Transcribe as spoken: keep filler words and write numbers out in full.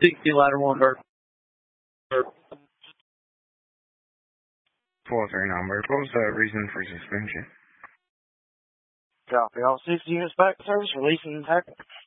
sixty ladder one bird. four three nine bird. What was the reason for suspension? Copy. All sixty units back to service, releasing the tackle.